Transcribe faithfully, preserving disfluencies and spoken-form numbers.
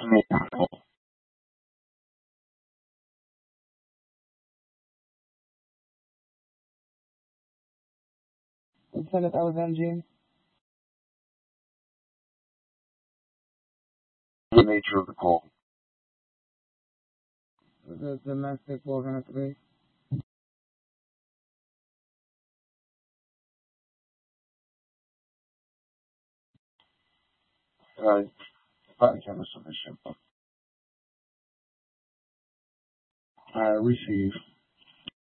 Lieutenant Alexandrine. The nature of the call. The domestic Wolverine three. Uh, body camera submission. Uh, receive.